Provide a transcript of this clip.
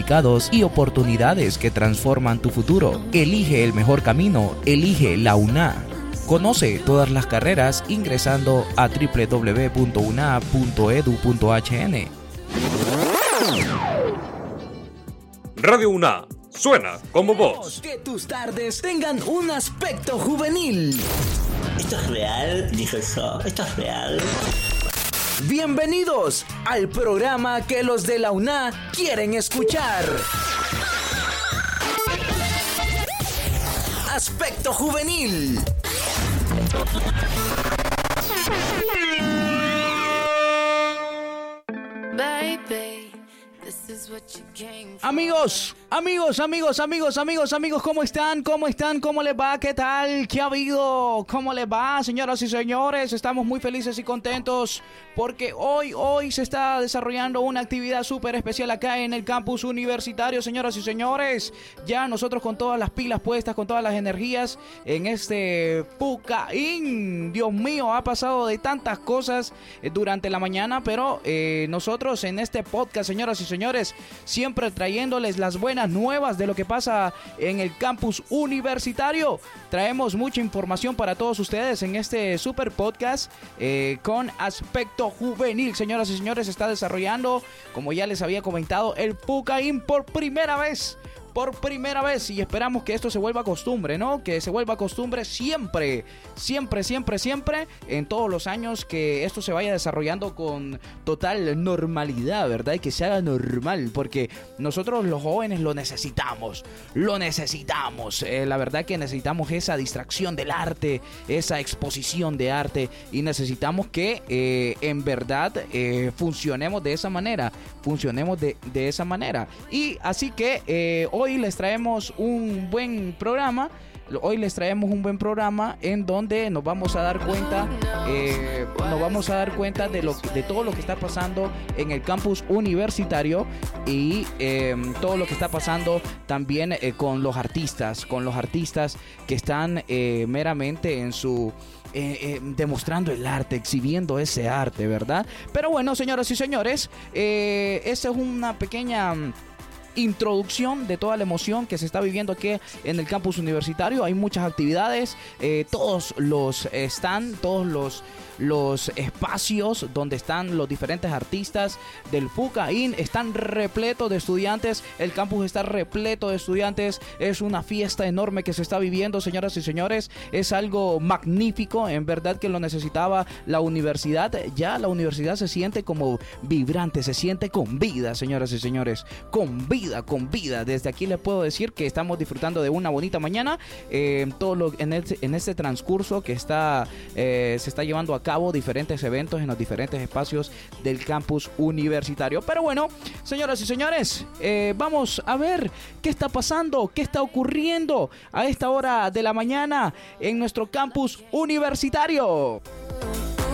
certificados y oportunidades que transforman tu futuro. Elige el mejor camino, elige la UNA. Conoce todas las carreras ingresando a www.una.edu.hn. Radio UNA suena como vos. Que tus tardes tengan un aspecto juvenil. ¿Esto es real? Dijo yo. ¿Esto es real? Bienvenidos al programa que los de la UNA quieren escuchar. Aspecto juvenil. Amigos, ¿cómo están? ¿Cómo les va? ¿Qué tal? ¿Qué ha habido? ¿Cómo les va, señoras y señores? Estamos muy felices y contentos porque hoy se está desarrollando una actividad súper especial acá en el campus universitario, señoras y señores. Ya nosotros con todas las pilas puestas, con todas las energías en este Pucaín. Dios mío, ha pasado de tantas cosas durante la mañana, pero nosotros en este podcast, señoras y señores, siempre trayéndoles las buenas nuevas de lo que pasa en el campus universitario. Traemos mucha información para todos ustedes en este super podcast con aspecto juvenil. Señoras y señores, se está desarrollando, como ya les había comentado, el Pucaín por primera vez, y esperamos que esto se vuelva costumbre, ¿no? Que se vuelva costumbre siempre, en todos los años, que esto se vaya desarrollando con total normalidad, ¿verdad? Y que se haga normal, porque nosotros los jóvenes lo necesitamos, la verdad que necesitamos esa distracción del arte, esa exposición de arte, y necesitamos que en verdad funcionemos de esa manera, y así que hoy les traemos un buen programa. En donde nos vamos a dar cuenta de todo lo que está pasando en el campus universitario y todo lo que está pasando también con los artistas que están meramente en su demostrando el arte, exhibiendo ese arte, ¿verdad? Pero bueno, señoras y señores, esta es una pequeña introducción de toda la emoción que se está viviendo aquí en el campus universitario. Hay muchas actividades, todos los espacios donde están los diferentes artistas del Pucaín están repletos de estudiantes. El campus está repleto de estudiantes. Es una fiesta enorme que se está viviendo, señoras y señores. Es algo magnífico, en verdad que lo necesitaba la universidad. Ya la universidad se siente como vibrante, se siente con vida, señoras y señores, con vida. Desde aquí les puedo decir que estamos disfrutando de una bonita mañana, en este transcurso que se está llevando a cabo diferentes eventos en los diferentes espacios del campus universitario. Pero bueno, señoras y señores, vamos a ver qué está pasando, qué está ocurriendo a esta hora de la mañana en nuestro campus universitario.